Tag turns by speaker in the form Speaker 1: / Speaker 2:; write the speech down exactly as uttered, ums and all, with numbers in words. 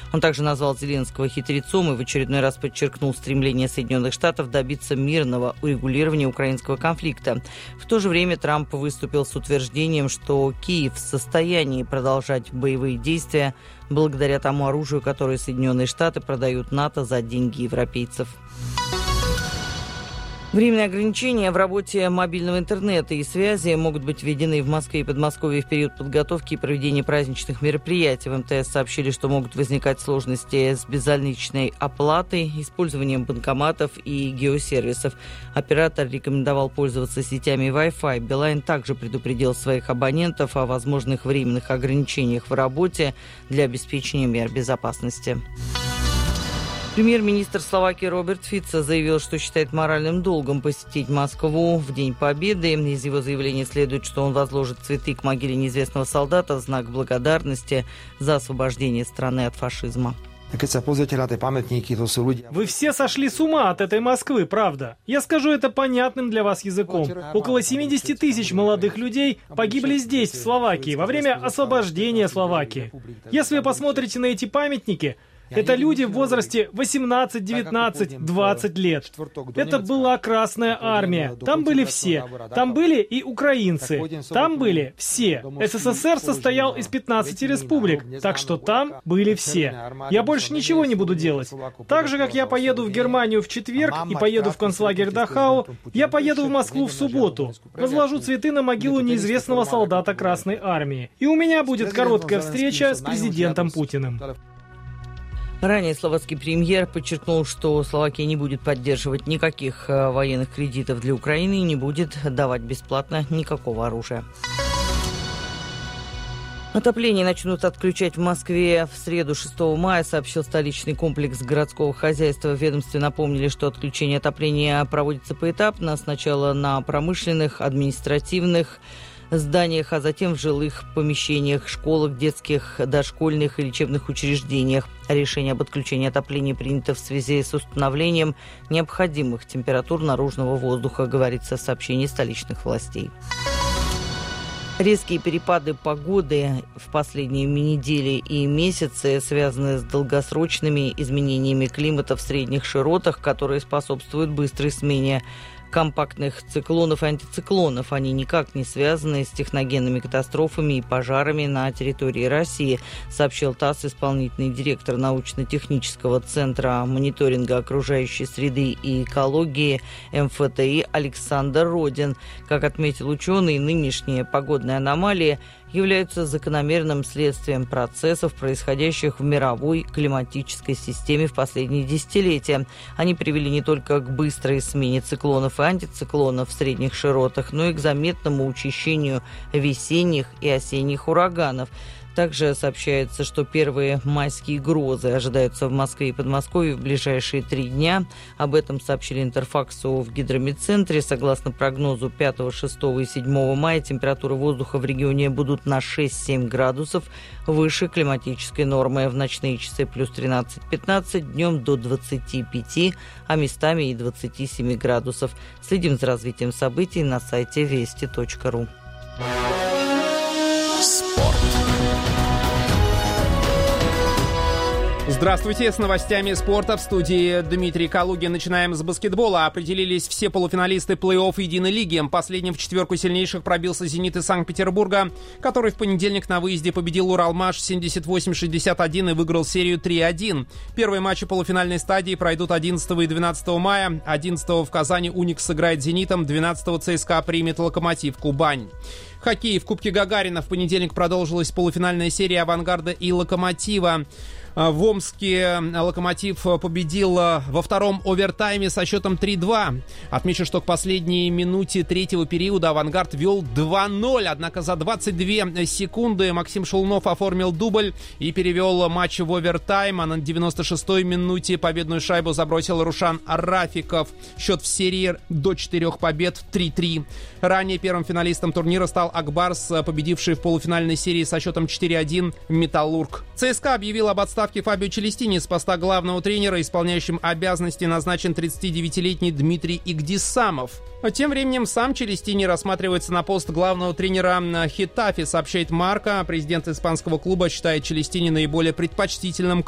Speaker 1: Он также назвал Зеленского хитрецом и в очередной раз подчеркнул стремление Соединенных Штатов добиться мирного урегулирования украинского конфликта. В то же время Трамп выступил с утверждением, что Киев в состоянии продолжать боевые действия благодаря тому оружию, которое Соединенные Штаты продают НАТО за деньги европейцев. Временные ограничения в работе мобильного интернета и связи могут быть введены в Москве и Подмосковье в период подготовки и проведения праздничных мероприятий. В эм тэ эс сообщили, что могут возникать сложности с безналичной оплатой, использованием банкоматов и геосервисов. Оператор рекомендовал пользоваться сетями Wi-Fi. Билайн также предупредил своих абонентов о возможных временных ограничениях в работе для обеспечения мер безопасности. Премьер-министр Словакии Роберт Фицо заявил, что считает моральным долгом посетить Москву в День Победы. Из его заявления следует, что он возложит цветы к могиле неизвестного солдата в знак благодарности за освобождение страны от фашизма.
Speaker 2: Вы все сошли с ума от этой Москвы, правда? Я скажу это понятным для вас языком. Около семьдесят тысяч молодых людей погибли здесь, в Словакии, во время освобождения Словакии. Если вы посмотрите на эти памятники, это люди в возрасте восемнадцать, девятнадцать, двадцать лет. Это была Красная Армия. Там были все. Там были и украинцы. Там были все. эс эс эс эр состоял из пятнадцати республик, так что там были все. Я больше ничего не буду делать. Так же, как я поеду в Германию в четверг и поеду в концлагерь Дахау, я поеду в Москву в субботу. Возложу цветы на могилу неизвестного солдата Красной Армии. И у меня будет короткая встреча с президентом Путиным.
Speaker 1: Ранее словацкий премьер подчеркнул, что Словакия не будет поддерживать никаких военных кредитов для Украины и не будет давать бесплатно никакого оружия. Отопление начнут отключать в Москве в среду шестого мая, сообщил столичный комплекс городского хозяйства. В ведомстве напомнили, что отключение отопления проводится поэтапно. Сначала на промышленных, административных зданиях, а затем в жилых помещениях, школах, детских, дошкольных и лечебных учреждениях. Решение об отключении отопления принято в связи с установлением необходимых температур наружного воздуха, говорится в сообщении столичных властей. Резкие перепады погоды в последние недели и месяцы связаны с долгосрочными изменениями климата в средних широтах, которые способствуют быстрой смене компактных циклонов и антициклонов. Они никак не связаны с техногенными катастрофами и пожарами на территории России, сообщил ТАСС исполнительный директор научно-технического центра мониторинга окружающей среды и экологии эм эф тэ и Александр Родин. Как отметил ученый, нынешние погодные аномалии являются закономерным следствием процессов, происходящих в мировой климатической системе в последние десятилетия. Они привели не только к быстрой смене циклонов и антициклонов в средних широтах, но и к заметному учащению весенних и осенних ураганов. Также сообщается, что первые майские грозы ожидаются в Москве и Подмосковье в ближайшие три дня. Об этом сообщили Интерфаксу в гидрометцентре. Согласно прогнозу пятого, шестого и седьмого мая температуры воздуха в регионе будут на шесть-семь градусов выше климатической нормы. В ночные часы плюс тринадцать-пятнадцать, днем до двадцати пяти, а местами и двадцати семи градусов. Следим за развитием событий на сайте вести точка ру.
Speaker 3: Здравствуйте, с новостями спорта в студии Дмитрий Калугин. Начинаем с баскетбола. Определились все полуфиналисты плей-офф Единой лиги. Последним в четверку сильнейших пробился «Зенит» из Санкт-Петербурга, который в понедельник на выезде победил «Уралмаш» семьдесят восемь шестьдесят один и выиграл серию три один. Первые матчи полуфинальной стадии пройдут одиннадцатого и двенадцатого мая. одиннадцатого в Казани «Уникс» сыграет с «Зенитом», двенадцатого ЦСКА примет «Локомотив» Кубань. Хоккей. В Кубке Гагарина в понедельник продолжилась полуфинальная серия «Авангарда» и «Локомотива». В Омске «Локомотив» победил во втором овертайме со счетом три два. Отмечу, что к последней минуте третьего периода «Авангард» вел два ноль. Однако за двадцать две секунды Максим Шелунов оформил дубль и перевел матч в овертайм. А на девяносто шестой минуте победную шайбу забросил Рушан Рафиков. Счет в серии до четырех побед три три. Ранее первым финалистом турнира стал Акбарс, победивший в полуфинальной серии со счетом четыре один «Металлург». ЦСКА объявил об отставке Фабио Челестини с поста главного тренера. Исполняющим обязанности назначен тридцатидевятилетний Дмитрий Игдисамов. Тем временем сам Челестини рассматривается на пост главного тренера Хетафе, сообщает Марка. Президент испанского клуба считает Челестини наиболее предпочтительным